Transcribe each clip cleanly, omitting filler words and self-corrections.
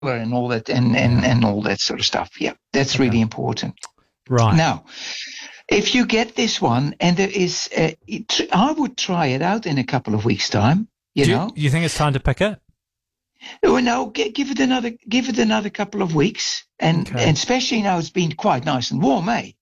and all that and all that sort of stuff. Yeah, that's really important. Right. Now, if you get this one and there is, I would try it out in a couple of weeks' time. You think it's time to pick it? Well, no, give it another couple of weeks, and especially now it's been quite nice and warm, eh?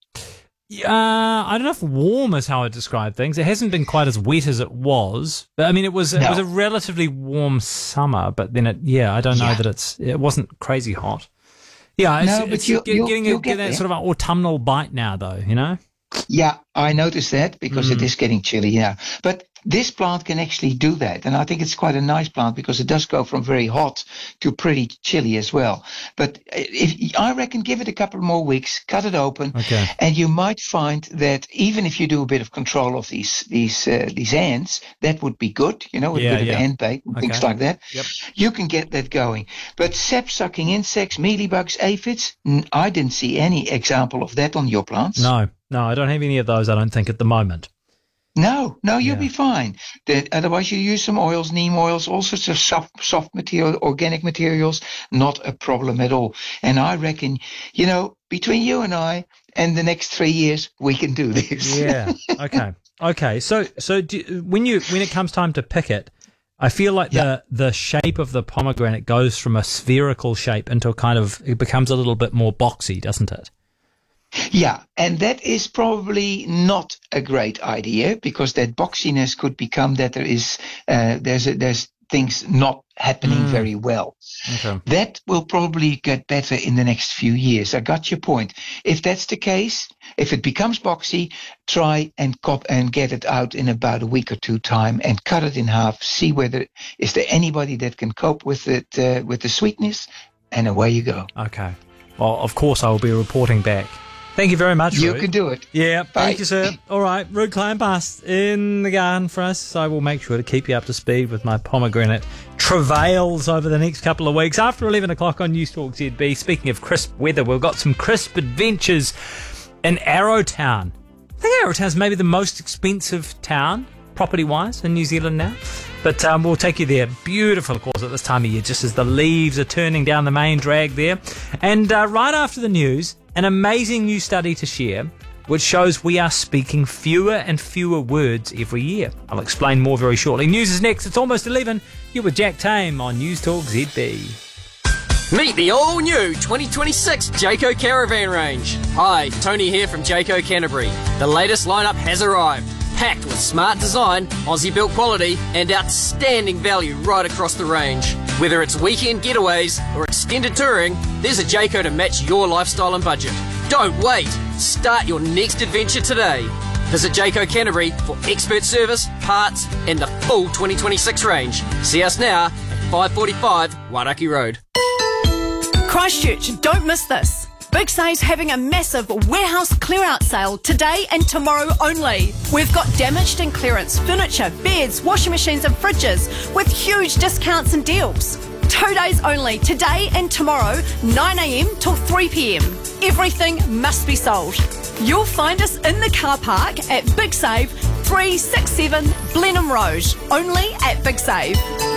I don't know if warm is how I describe things. It hasn't been quite as wet as it was. But I mean, it was a relatively warm summer, but then I don't know that it wasn't crazy hot. Yeah, it's getting that sort of an autumnal bite now, though, you know? Yeah, I noticed that because it is getting chilly, yeah. But this plant can actually do that. And I think it's quite a nice plant because it does go from very hot to pretty chilly as well. But I reckon give it a couple more weeks, cut it open, and you might find that even if you do a bit of control of these ants, that would be good, with a bit of ant bait and things like that. Yep. You can get that going. But sap-sucking insects, mealybugs, aphids, I didn't see any example of that on your plants. No, I don't have any of those, I don't think, at the moment. No, you'll be fine. Otherwise, you use some oils, neem oils, all sorts of soft material, organic materials, not a problem at all. And I reckon, between you and I and the next 3 years, we can do this. Yeah. Okay. So when it comes time to pick it, I feel like the shape of the pomegranate goes from a spherical shape into it becomes a little bit more boxy, doesn't it? Yeah, and that is probably not a great idea because that boxiness could become that there's things not happening very well. Okay. That will probably get better in the next few years. I got your point. If that's the case, if it becomes boxy, try and get it out in about a week or two time and cut it in half. See whether is there anybody that can cope with it with the sweetness, and away you go. Okay. Well, of course I will be reporting back. Thank you very much, You Ruud. can do it. Yeah, Bye. Thank you, sir. All right, Ruud Kleinpast in the garden for us. I will make sure to keep you up to speed with my pomegranate travails over the next couple of weeks. After 11 o'clock on News Talk ZB, speaking of crisp weather, we've got some crisp adventures in Arrowtown. I think Arrowtown's maybe the most expensive town, property-wise, in New Zealand now. But we'll take you there. Beautiful, of course, at this time of year, just as the leaves are turning down the main drag there. And right after the news, an amazing new study to share, which shows we are speaking fewer and fewer words every year. I'll explain more very shortly. News is next. It's almost 11. You're with Jack Tame on News Talk ZB. Meet the all-new 2026 Jayco Caravan range. Hi, Tony here from Jayco Canterbury. The latest lineup has arrived. Packed with smart design, Aussie-built quality, and outstanding value right across the range. Whether it's weekend getaways or extended touring, there's a Jayco to match your lifestyle and budget. Don't wait! Start your next adventure today. Visit Jayco Canterbury for expert service, parts, and the full 2026 range. See us now at 545 Wairaki Road. Christchurch, don't miss this. Big Save's having a massive warehouse clear-out sale today and tomorrow only. We've got damaged and clearance furniture, beds, washing machines and fridges with huge discounts and deals. 2 days only, today and tomorrow, 9am till 3pm. Everything must be sold. You'll find us in the car park at Big Save, 367 Blenheim Road, only at Big Save.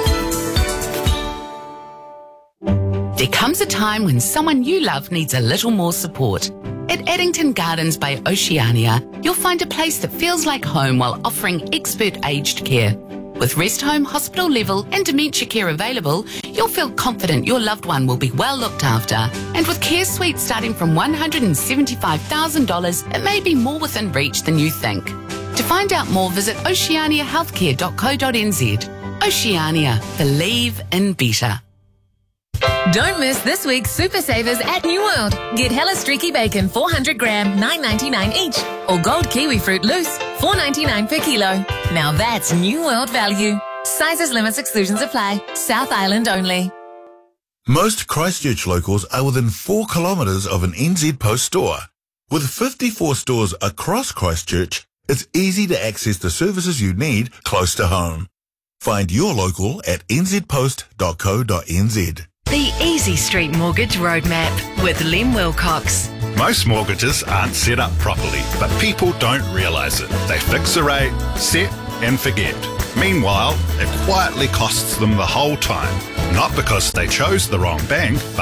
There comes a time when someone you love needs a little more support. At Addington Gardens by Oceania, you'll find a place that feels like home while offering expert aged care. With rest home, hospital level and dementia care available, you'll feel confident your loved one will be well looked after. And with care suites starting from $175,000, it may be more within reach than you think. To find out more, visit oceaniahealthcare.co.nz. Oceania, believe in better. Don't miss this week's Super Savers at New World. Get Hella Streaky Bacon 400 gram, $9.99 each. Or Gold Kiwi Fruit Loose, $4.99 per kilo. Now that's New World value. Sizes, limits, exclusions apply. South Island only. Most Christchurch locals are within 4 kilometres of an NZ Post store. With 54 stores across Christchurch, it's easy to access the services you need close to home. Find your local at nzpost.co.nz. The Easy Street Mortgage Roadmap with Lem Wilcox. Most mortgages aren't set up properly, but people don't realise it. They fix the rate, set and forget. Meanwhile, it quietly costs them the whole time. Not because they chose the wrong bank,